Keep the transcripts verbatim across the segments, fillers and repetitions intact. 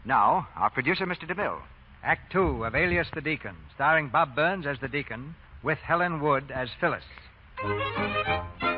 Now, our producer, Mister DeMille. Act two of Alias the Deacon, starring Bob Burns as the Deacon, with Helen Wood as Phyllis. The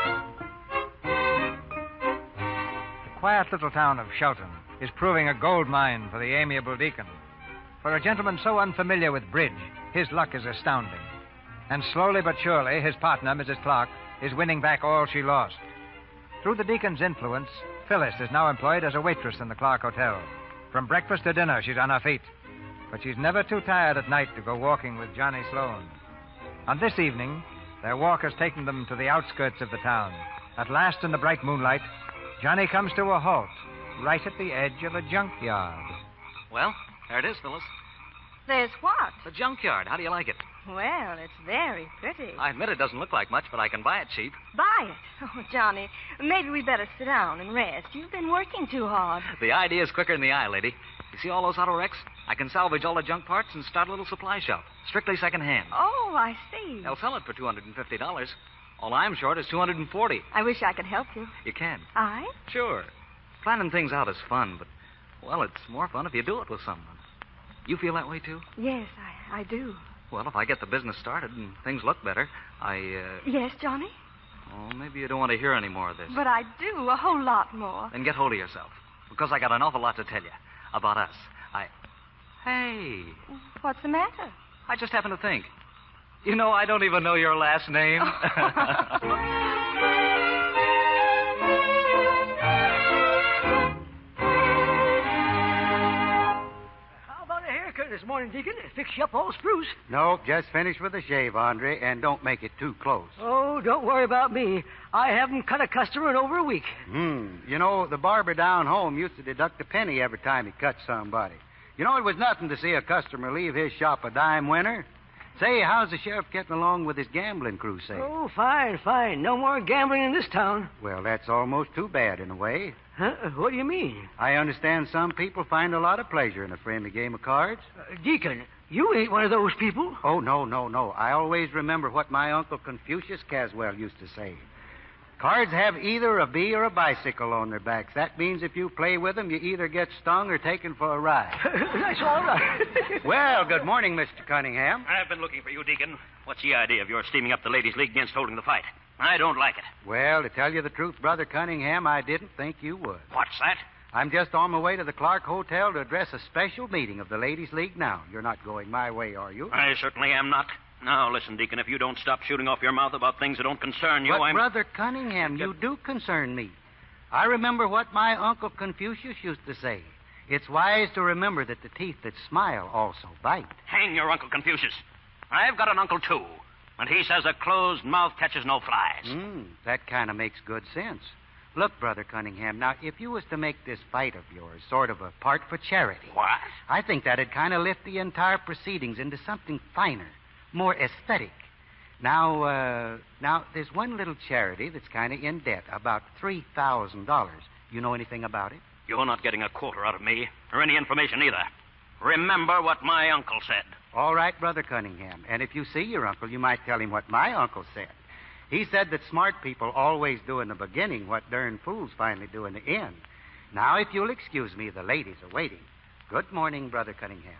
quiet little town of Shelton is proving a gold mine for the amiable Deacon. For a gentleman so unfamiliar with bridge, his luck is astounding. And slowly but surely, his partner, Missus Clark, is winning back all she lost. Through the Deacon's influence, Phyllis is now employed as a waitress in the Clark Hotel. From breakfast to dinner, she's on her feet. But she's never too tired at night to go walking with Johnny Sloan. On this evening, their walk has taken them to the outskirts of the town. At last, in the bright moonlight, Johnny comes to a halt, right at the edge of a junkyard. Well, there it is, Phyllis. There's what? The junkyard. How do you like it? Well, it's very pretty. I admit it doesn't look like much, but I can buy it cheap. Buy it? Oh, Johnny, maybe we better sit down and rest. You've been working too hard. The idea is quicker than the eye, lady. You see all those auto wrecks? I can salvage all the junk parts and start a little supply shop. Strictly secondhand. Oh, I see. They'll sell it for two hundred fifty dollars. All I'm short is two hundred forty dollars. I wish I could help you. You can? I? Sure. Planning things out is fun, but, well, it's more fun if you do it with someone. You feel that way, too? Yes, I, I do. Well, if I get the business started and things look better, I, uh... Yes, Johnny? Oh, maybe you don't want to hear any more of this. But I do, a whole lot more. Then get hold of yourself, because I got an awful lot to tell you about us. I... Hey. What's the matter? I just happened to think. You know, I don't even know your last name. This morning, Deacon. Fix you up all spruce. Nope, just finish with a shave, Andre, and don't make it too close. Oh, don't worry about me. I haven't cut a customer in over a week. Hmm. You know, the barber down home used to deduct a penny every time he cut somebody. You know, it was nothing to see a customer leave his shop a dime winner. Say, how's the sheriff getting along with his gambling crusade? Oh, fine, fine. No more gambling in this town. Well, that's almost too bad in a way. Huh? What do you mean? I understand some people find a lot of pleasure in a friendly game of cards. Uh, Deacon, you ain't one of those people. Oh, no, no, no. I always remember what my Uncle Confucius Caswell used to say. Cards have either a bee or a bicycle on their backs. That means if you play with them, you either get stung or taken for a ride. That's all right. Well, good morning, Mister Cunningham. I've been looking for you, Deacon. What's the idea of your steaming up the Ladies' League against holding the fight? I don't like it. Well, to tell you the truth, Brother Cunningham, I didn't think you would. What's that? I'm just on my way to the Clark Hotel to address a special meeting of the Ladies' League now. You're not going my way, are you? I certainly am not. Now, listen, Deacon, if you don't stop shooting off your mouth about things that don't concern you, but, I'm... Brother Cunningham, you do concern me. I remember what my Uncle Confucius used to say. It's wise to remember that the teeth that smile also bite. Hang your Uncle Confucius. I've got an uncle, too. And he says a closed mouth catches no flies. Mm, that kind of makes good sense. Look, Brother Cunningham, now, if you was to make this fight of yours sort of a part for charity... What? I think that'd kind of lift the entire proceedings into something finer, more aesthetic. Now, uh, now, there's one little charity that's kind of in debt, about three thousand dollars. You know anything about it? You're not getting a quarter out of me, or any information either. Remember what my uncle said. All right, Brother Cunningham. And if you see your uncle, you might tell him what my uncle said. He said that smart people always do in the beginning what darn fools finally do in the end. Now, if you'll excuse me, the ladies are waiting. Good morning, Brother Cunningham.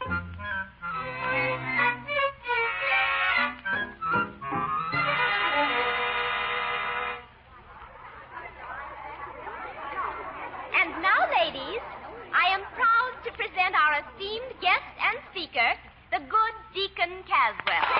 And now, ladies, I am proud to present our esteemed guest and speaker, the good Deacon Caswell.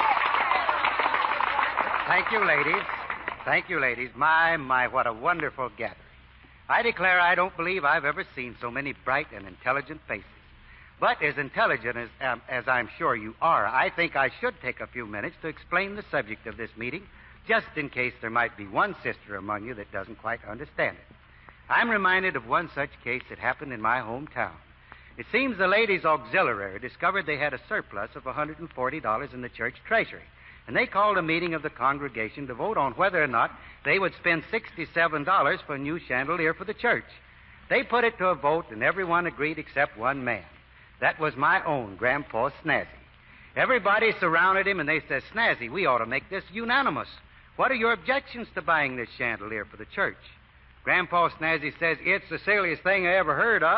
Thank you, ladies. Thank you, ladies. My, my, what a wonderful gathering. I declare I don't believe I've ever seen so many bright and intelligent faces. But as intelligent as, um, as I'm sure you are, I think I should take a few minutes to explain the subject of this meeting, just in case there might be one sister among you that doesn't quite understand it. I'm reminded of one such case that happened in my hometown. It seems the ladies' auxiliary discovered they had a surplus of one hundred forty dollars in the church treasury, and they called a meeting of the congregation to vote on whether or not they would spend sixty-seven dollars for a new chandelier for the church. They put it to a vote, and everyone agreed except one man. That was my own Grandpa Snazzy. Everybody surrounded him, and they said, "Snazzy, we ought to make this unanimous. What are your objections to buying this chandelier for the church?" Grandpa Snazzy says, "It's the silliest thing I ever heard of.